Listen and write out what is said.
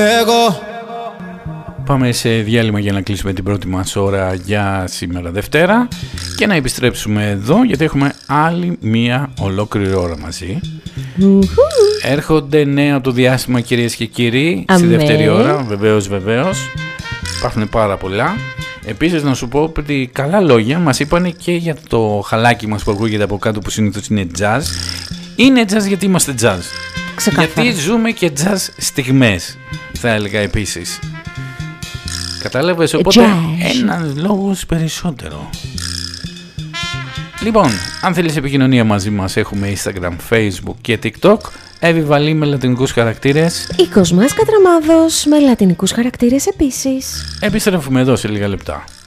Πάμε σε διάλειμμα για να κλείσουμε την πρώτη μας ώρα για σήμερα Δευτέρα και να επιστρέψουμε εδώ γιατί έχουμε άλλη μία ολόκληρη ώρα μαζί. Έρχονται νέα του διάστημα, κυρίες και κύριοι, στη δεύτερη ώρα, βεβαίως. Υπάρχουν πάρα πολλά. Επίσης να σου πω ότι καλά λόγια μας είπανε και για το χαλάκι μας που ακούγεται από κάτω που συνήθως είναι jazz. Είναι jazz γιατί είμαστε jazz. Ξεκάθαρα. Γιατί ζούμε και jazz στιγμές, θα έλεγα επίσης. Κατάλαβες, οπότε ένας λόγος περισσότερο. Λοιπόν, αν θέλεις επικοινωνία μαζί μας, έχουμε Instagram, Facebook και TikTok. Εύη Βαλή με λατινικούς χαρακτήρες. Η Κοσμάς Κατραμάδος με λατινικούς χαρακτήρες επίσης. Επιστρέφουμε εδώ σε λίγα λεπτά.